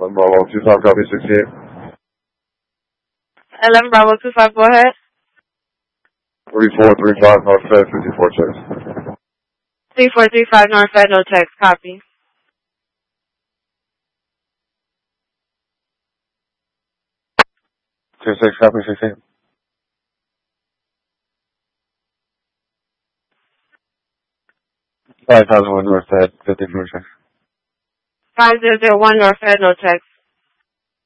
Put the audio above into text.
Bravo 25, copy 68. 11 Bravo 25, go ahead. 3435 North Fed, 54 checks. 3435 North Fed, no checks, copy. Two six, copy 16. 5001 North Fed, 54 checks. 5001 North Fed, no checks.